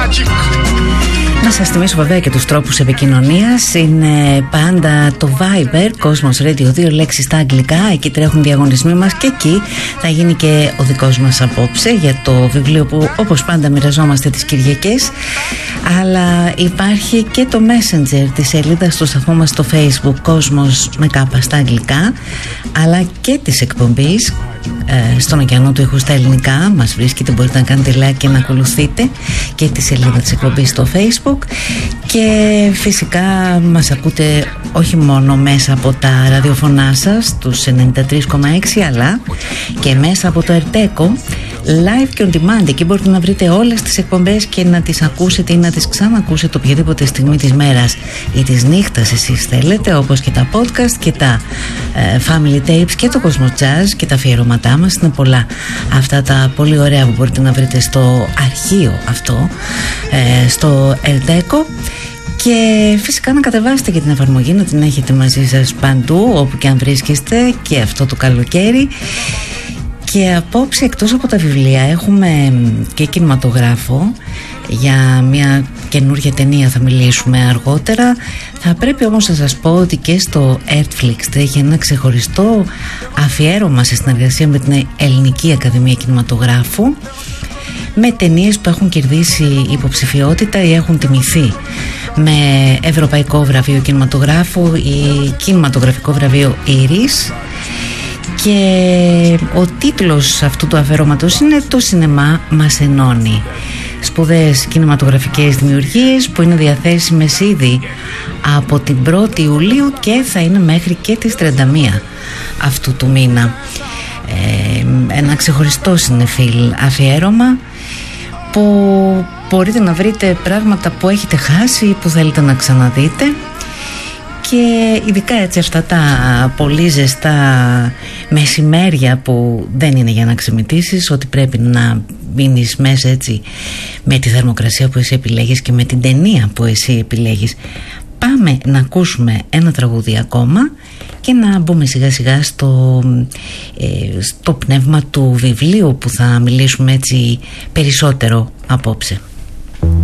Να σας θυμίσω βέβαια και τους τρόπους επικοινωνίας. Είναι πάντα το Viber, Κόσμος Radio, 2 λέξεις στα αγγλικά. Εκεί τρέχουν διαγωνισμοί μας και εκεί θα γίνει και ο δικός μας απόψε για το βιβλίο που όπως πάντα μοιραζόμαστε τις Κυριακές. Αλλά υπάρχει και το Messenger της σελίδας του σταθμού μας στο Facebook, Κόσμος με κάπα στα αγγλικά, αλλά και της εκπομπής στον ωκεανό του ήχου στα ελληνικά. Μας βρίσκεται, μπορείτε να κάνετε like και να ακολουθείτε και τη σελίδα της εκπομπής στο Facebook. Και φυσικά μας ακούτε όχι μόνο μέσα από τα ραδιοφωνά σας τους 93,6, αλλά και μέσα από το Ερτέκο live και on demand. Εκεί μπορείτε να βρείτε όλες τις εκπομπές και να τις ακούσετε ή να τις ξανακούσετε οποιαδήποτε στιγμή της μέρας ή της νύχτας εσείς θέλετε, όπως και τα podcast και τα family tapes και το Cosmo Jazz και τα αφιερώματά μας. Είναι πολλά αυτά τα πολύ ωραία που μπορείτε να βρείτε στο αρχείο αυτό, στο Ερτέκο. Και φυσικά να κατεβάσετε και την εφαρμογή, να την έχετε μαζί σας παντού όπου και αν βρίσκεστε και αυτό το καλοκαίρι. Και απόψε, εκτός από τα βιβλία, έχουμε και κινηματογράφο. Για μια καινούργια ταινία θα μιλήσουμε αργότερα. Θα πρέπει όμως να σας πω ότι και στο Netflix τρέχει ένα ξεχωριστό αφιέρωμα σε συνεργασία με την Ελληνική Ακαδημία Κινηματογράφου, με ταινίες που έχουν κερδίσει υποψηφιότητα ή έχουν τιμηθεί με Ευρωπαϊκό Βραβείο Κινηματογράφου ή Κινηματογραφικό Βραβείο Ήρης. Και ο τίτλος αυτού του αφιερώματος είναι «Το σινεμά μας ενώνει». Σπουδαίες κινηματογραφικές δημιουργίες που είναι διαθέσιμες ήδη από την 1η Ιουλίου και θα είναι μέχρι και τις 31 αυτού του μήνα. Ένα ξεχωριστό συνεφίλ αφιέρωμα που μπορείτε να βρείτε πράγματα που έχετε χάσει ή που θέλετε να ξαναδείτε. Και ειδικά έτσι αυτά τα πολύ ζεστά μεσημέρια που δεν είναι για να ξεμητήσεις, ότι πρέπει να μείνεις μέσα έτσι με τη θερμοκρασία που εσύ επιλέγεις και με την ταινία που εσύ επιλέγεις. Πάμε να ακούσουμε ένα τραγούδι ακόμα και να μπούμε σιγά σιγά στο πνεύμα του βιβλίου που θα μιλήσουμε έτσι περισσότερο απόψε.